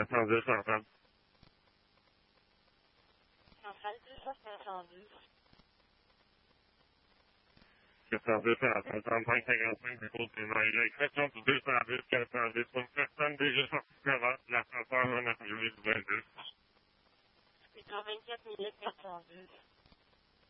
410, Centrale. Centrale 270. 410, Centrale, 3555, dépôt de Maïla. Expression du 210, 410. Une personne déjà sortie de l'ascenseur en arrivée du 22. C'est 24 410.